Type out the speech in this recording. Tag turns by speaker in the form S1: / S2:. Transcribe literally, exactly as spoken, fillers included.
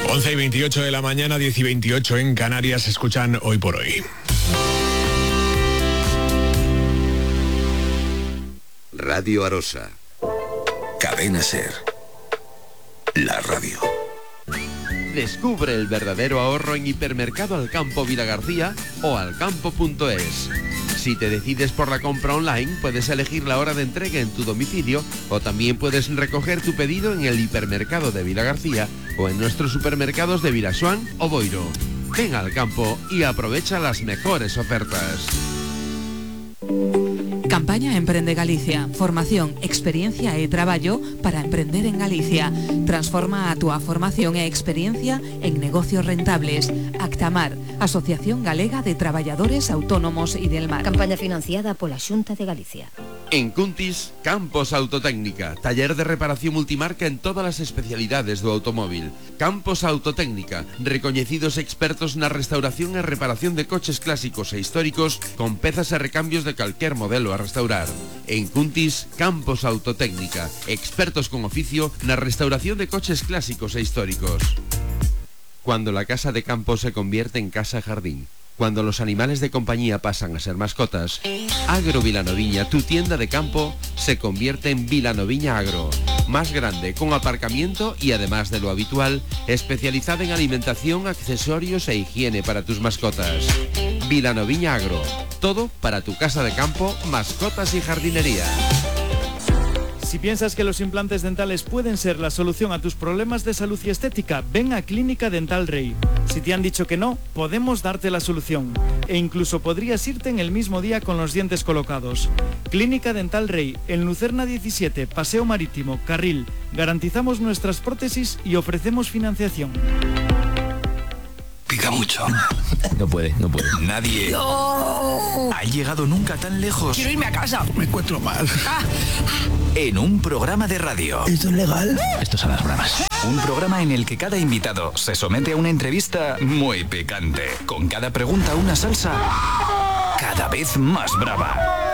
S1: once y veintiocho de la mañana, diez y veintiocho en Canarias, escuchan Hoy por Hoy.
S2: Radio Arosa. Cadena Ser. La radio.
S3: Descubre el verdadero ahorro en Hipermercado Alcampo Vilagarcía o alcampo punto es. Si te decides por la compra online, puedes elegir la hora de entrega en tu domicilio o también puedes recoger tu pedido en el hipermercado de Vilagarcía o en nuestros supermercados de Vilaxuán o Boiro. Ven al campo y aprovecha las mejores ofertas.
S4: Campaña Emprende Galicia. Formación, experiencia e traballo para emprender en Galicia. Transforma a túa formación e experiencia en negocios rentables. Actamar, Asociación Galega de Traballadores Autónomos y del Mar.
S5: Campaña financiada pola Xunta de Galicia.
S3: En Cuntis, Campos Autotécnica, taller de reparación multimarca en todas as especialidades do automóvil. Campos Autotécnica, recoñecidos expertos na restauración e reparación de coches clásicos e históricos con pezas e recambios de calquer modelo a restaurar. En Cuntis, Campos Autotécnica, expertos con oficio na restauración de coches clásicos e históricos. Cuando la casa de campo se convierte en casa-jardín, cuando los animales de compañía pasan a ser mascotas, Agro Vilanoviña, tu tienda de campo, se convierte en Vilanoviña Agro. Más grande, con aparcamiento y además de lo habitual, especializada en alimentación, accesorios e higiene para tus mascotas. Vilanoviña Agro, todo para tu casa de campo, mascotas y jardinería.
S6: Si piensas que los implantes dentales pueden ser la solución a tus problemas de salud y estética, ven a Clínica Dental Rey. Si te han dicho que no, podemos darte la solución. E incluso podrías irte en el mismo día con los dientes colocados. Clínica Dental Rey, en Lucerna diecisiete, Paseo Marítimo, Carril. Garantizamos nuestras prótesis y ofrecemos financiación.
S2: Pica mucho.
S7: No puede, no puede.
S2: Nadie
S8: no.
S2: ha llegado nunca tan lejos.
S8: Quiero irme a casa.
S2: Me encuentro mal. Ah. En un programa de radio.
S8: ¿Esto es legal?
S7: Esto son las bromas.
S2: Un programa en el que cada invitado se somete a una entrevista muy picante. Con cada pregunta una salsa cada vez más brava.